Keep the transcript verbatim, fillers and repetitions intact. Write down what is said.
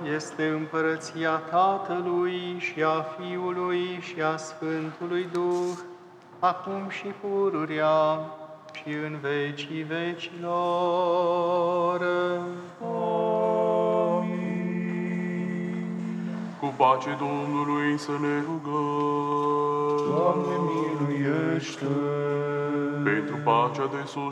este împărăția Tatălui și a Fiului și a Sfântului Duh, acum și pururea și în vecii vecilor. Cu pace Domnului să ne rugăm. Doamne, miluiește! Pentru pacea de sus